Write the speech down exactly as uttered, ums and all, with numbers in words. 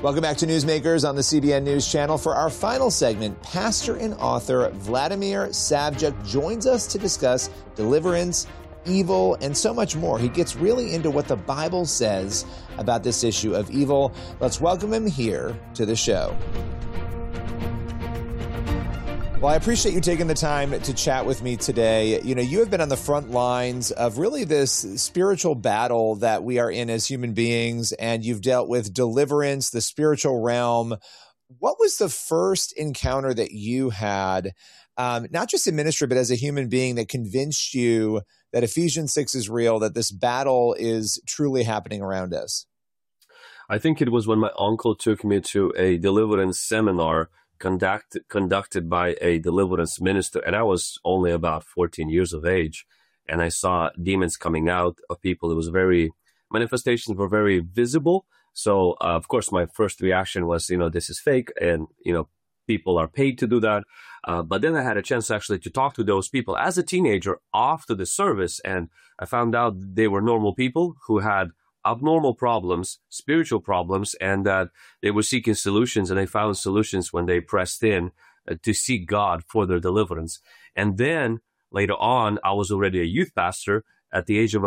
Welcome back to Newsmakers on the C B N News Channel. For our final segment, pastor and author Vladimir Savchuk joins us to discuss deliverance, evil, and so much more. He gets really into what the Bible says about this issue of evil. Let's welcome him here to the show. Well, I appreciate you taking the time to chat with me today. You know, you have been on the front lines of really this spiritual battle that we are in as human beings, and you've dealt with deliverance, the spiritual realm. What was the first encounter that you had, um, not just in ministry, but as a human being, that convinced you that Ephesians six is real, that this battle is truly happening around us? I think it was when my uncle took me to a deliverance seminar Conduct, conducted by a deliverance minister, and I was only about fourteen years of age, and I saw demons coming out of people. It was very, manifestations were very visible. So, uh, of course, my first reaction was, you know, this is fake, and, you know, people are paid to do that. Uh, but then I had a chance actually to talk to those people as a teenager after the service, and I found out they were normal people who had abnormal problems, spiritual problems, and that they were seeking solutions, and they found solutions when they pressed in uh, to seek God for their deliverance. And then later on, I was already a youth pastor at the age of